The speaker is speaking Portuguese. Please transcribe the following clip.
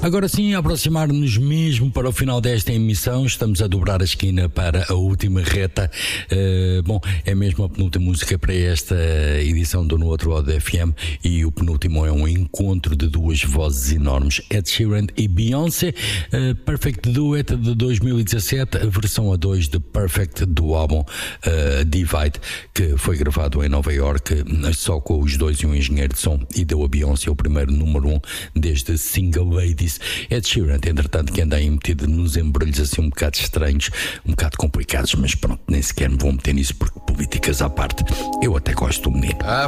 Agora sim, a aproximar-nos mesmo para o final desta emissão, estamos a dobrar a esquina para a última reta. Bom, é mesmo a penúltima música para esta edição do No Outro Lado da FM, e o penúltimo é um encontro de duas vozes enormes, Ed Sheeran e Beyoncé. Perfect Duet de 2017, a versão a 2 de Perfect do álbum Divide, que foi gravado em Nova York, só com os dois e um engenheiro de som, e deu a Beyoncé o primeiro número 1 desde Single Ladies. Ed Sheeran, entretanto, que anda aí metido nos embrulhos assim um bocado estranhos, um bocado complicados, mas pronto, nem sequer me vou meter nisso porque políticas à parte, eu até gosto do menino.